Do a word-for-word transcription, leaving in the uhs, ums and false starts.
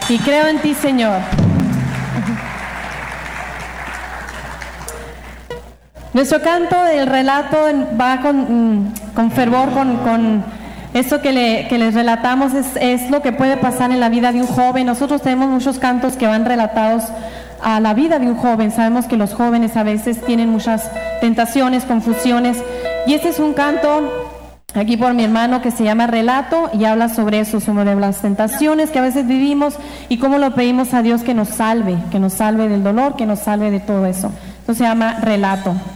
Y creo en ti, Señor. Nuestro canto del relato va con, con fervor, con, con eso que, le, que les relatamos, es, es lo que puede pasar en la vida de un joven. Nosotros tenemos muchos cantos que van relatados a la vida de un joven. Sabemos que los jóvenes a veces tienen muchas tentaciones, confusiones, y este es un canto aquí por mi hermano que se llama Relato y habla sobre eso, sobre las tentaciones que a veces vivimos y cómo lo pedimos a Dios que nos salve, que nos salve del dolor, que nos salve de todo eso. Entonces se llama Relato.